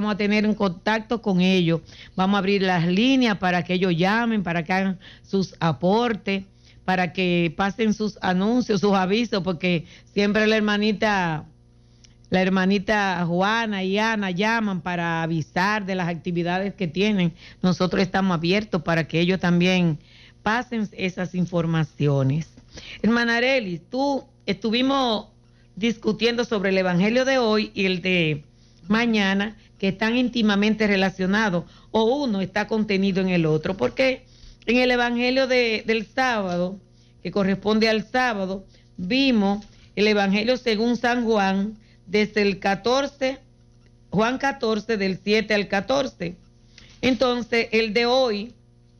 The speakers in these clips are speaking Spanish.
vamos a tener en contacto con ellos. Vamos a abrir las líneas para que ellos llamen, para que hagan sus aportes, para que pasen sus anuncios, sus avisos, porque siempre la hermanita Juana y Ana llaman para avisar de las actividades que tienen. Nosotros estamos abiertos para que ellos también pasen esas informaciones. Hermana Arelis, estuvimos discutiendo sobre el evangelio de hoy y el de mañana, que están íntimamente relacionados, o uno está contenido en el otro, porque en el evangelio del sábado, que corresponde al sábado, vimos el evangelio según San Juan, desde el 14, Juan 14, del 7 al 14. Entonces, el de hoy,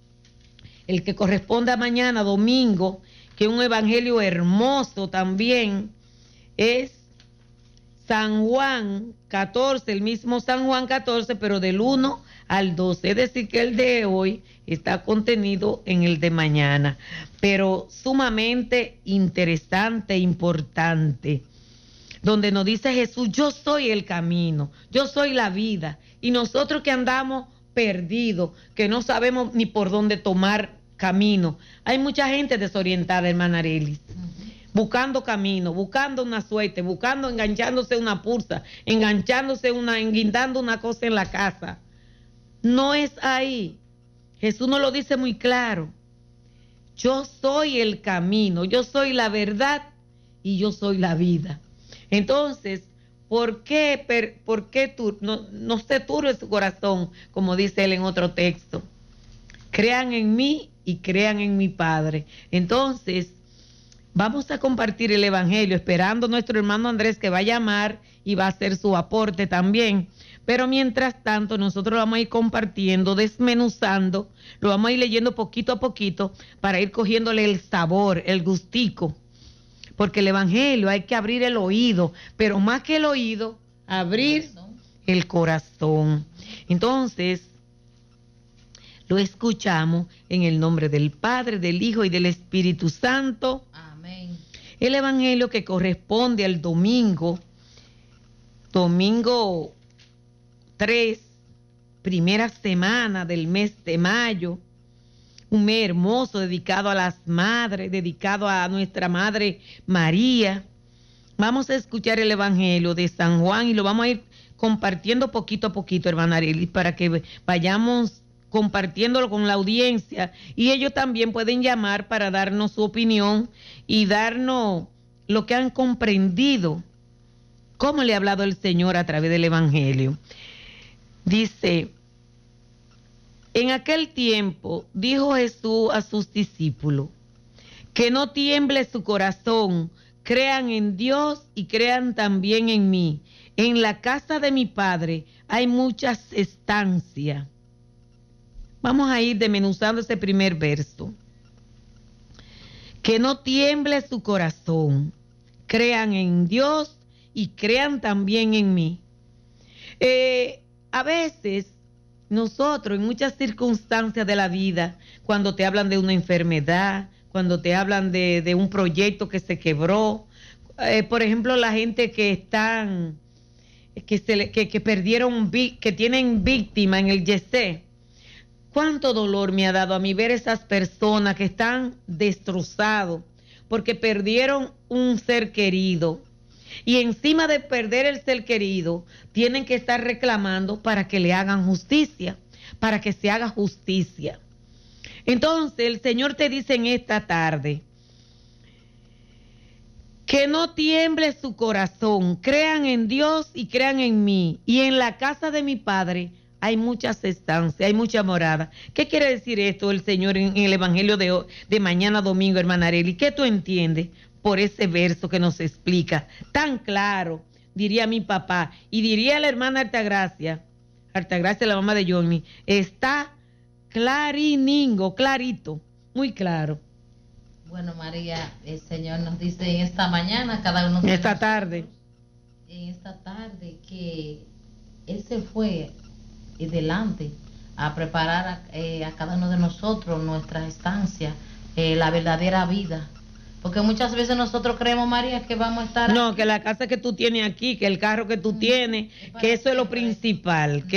el que corresponde a mañana, domingo, que es un evangelio hermoso también, es San Juan 14, el mismo San Juan 14, pero del 1 al 12. Es decir, que el de hoy está contenido en el de mañana, pero sumamente interesante e importante, donde nos dice Jesús: yo soy el camino, yo soy la vida, y nosotros que andamos perdidos, que no sabemos ni por dónde tomar camino. Hay mucha gente desorientada, hermana Arelis, buscando camino, buscando una suerte, enganchándose una pulsa, enguindando una cosa en la casa. No es ahí. Jesús nos lo dice muy claro: yo soy el camino, yo soy la verdad y yo soy la vida. Entonces, ¿por qué no se turbe su corazón, como dice él en otro texto? Crean en mí y crean en mi Padre. Entonces, vamos a compartir el evangelio, esperando nuestro hermano Andrés, que va a llamar y va a hacer su aporte también. Pero mientras tanto, nosotros lo vamos a ir compartiendo, desmenuzando, lo vamos a ir leyendo poquito a poquito para ir cogiéndole el sabor, el gustico. Porque el evangelio hay que abrir el oído, pero más que el oído, abrir el corazón. Entonces, lo escuchamos en el nombre del Padre, del Hijo y del Espíritu Santo. Amén. El evangelio que corresponde al domingo 3, primera semana del mes de mayo, un mes hermoso dedicado a las madres, dedicado a nuestra Madre María. Vamos a escuchar el evangelio de San Juan y lo vamos a ir compartiendo poquito a poquito, hermana Arelis, para que vayamos compartiéndolo con la audiencia, y ellos también pueden llamar para darnos su opinión y darnos lo que han comprendido, cómo le ha hablado el Señor a través del evangelio. Dice: en aquel tiempo dijo Jesús a sus discípulos: que no tiemble su corazón, crean en Dios y crean también en mí. En la casa de mi Padre hay muchas estancias. Vamos a ir desmenuzando ese primer verso. Que no tiemble su corazón, crean en Dios y crean también en mí. A veces nosotros, en muchas circunstancias de la vida, cuando te hablan de una enfermedad, cuando te hablan de un proyecto que se quebró, por ejemplo, la gente que perdieron, que tienen víctima en el Yesé. Cuánto dolor me ha dado a mí ver esas personas que están destrozados porque perdieron un ser querido. Y encima de perder el ser querido, tienen que estar reclamando para que le hagan justicia, para que se haga justicia. Entonces, el Señor te dice en esta tarde: que no tiemble su corazón, crean en Dios y crean en mí. Y en la casa de mi Padre hay muchas estancias, hay mucha morada. ¿Qué quiere decir esto el Señor en el evangelio de mañana domingo, hermana Arely? ¿Qué tú entiendes por ese verso que nos explica tan claro? Diría mi papá y diría la hermana Altagracia, la mamá de Johnny, está clariningo, clarito, muy claro. Bueno, María, el Señor nos dice en esta mañana, cada uno de esta tarde, que Él se fue delante a preparar a cada uno de nosotros nuestra estancia, la verdadera vida. Porque muchas veces nosotros creemos, María, que vamos a estar... No, que la casa que tú tienes aquí, que el carro que tú tienes, que eso es lo principal.